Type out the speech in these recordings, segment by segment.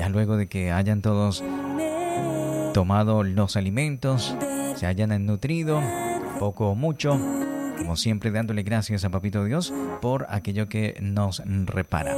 ya luego de que hayan todos tomado los alimentos, se hayan nutrido, poco o mucho, como siempre dándole gracias a Papito Dios por aquello que nos repara.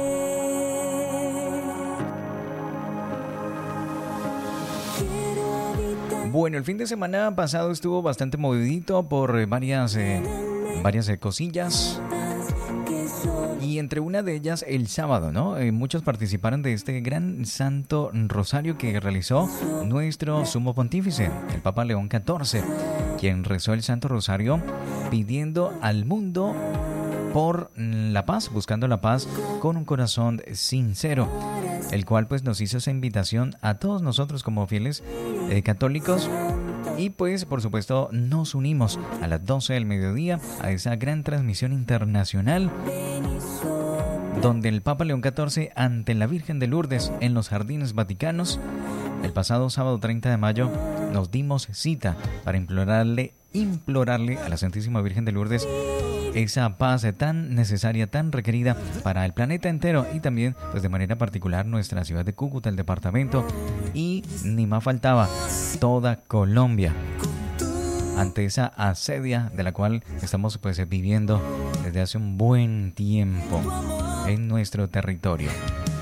Bueno, el fin de semana pasado estuvo bastante movidito por varias cosillas. Y entre una de ellas, el sábado, ¿no? Muchos participaron de este gran Santo Rosario que realizó nuestro Sumo Pontífice, el Papa León XIV, quien rezó el Santo Rosario pidiendo al mundo por la paz, buscando la paz con un corazón sincero, el cual pues nos hizo esa invitación a todos nosotros como fieles católicos. Y pues, por supuesto, nos unimos a las 12 del mediodía a esa gran transmisión internacional donde el Papa León XIV, ante la Virgen de Lourdes en los Jardines Vaticanos, el pasado sábado 30 de mayo, nos dimos cita para implorarle a la Santísima Virgen de Lourdes esa paz tan necesaria, tan requerida para el planeta entero y también, pues de manera particular, nuestra ciudad de Cúcuta, el departamento, y ni más faltaba, toda Colombia, ante esa asedia de la cual estamos pues viviendo desde hace un buen tiempo en nuestro territorio.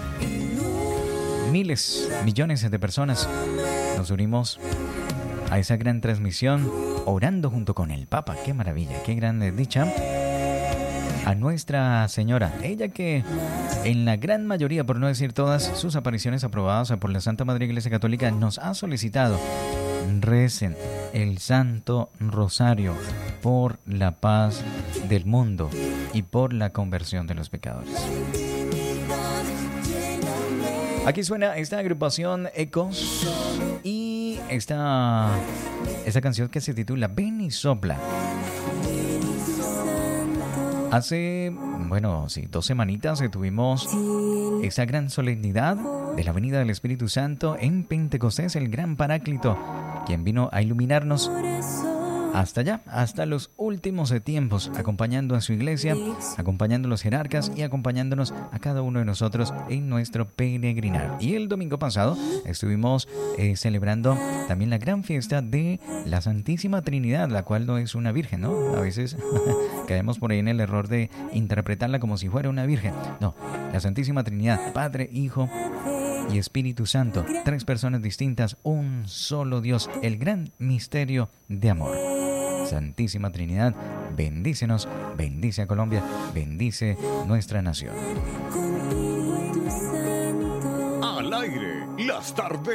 Miles, millones de personas nos unimos a esa gran transmisión, orando junto con el Papa. ¡Qué maravilla! ¡Qué gran dicha! A Nuestra Señora, ella que en la gran mayoría, por no decir todas, sus apariciones aprobadas por la Santa Madre Iglesia Católica nos ha solicitado: recen el Santo Rosario por la paz del mundo y por la conversión de los pecadores. Aquí suena esta agrupación Ecos y esta canción que se titula Ven y Sopla. Hace, 2 semanitas tuvimos esa gran solemnidad de la venida del Espíritu Santo en Pentecostés, el gran Paráclito, quien vino a iluminarnos hasta allá, hasta los últimos tiempos, acompañando a su iglesia, acompañando a los jerarcas y acompañándonos a cada uno de nosotros en nuestro peregrinar. Y el domingo pasado estuvimos celebrando también la gran fiesta de la Santísima Trinidad, la cual no es una virgen, ¿no? A veces caemos por ahí en el error de interpretarla como si fuera una virgen. No, la Santísima Trinidad, Padre, Hijo y Espíritu Santo, 3 personas distintas, un solo Dios, el gran misterio de amor. Santísima Trinidad, bendícenos, bendice a Colombia, bendice nuestra nación. Al aire, las tardes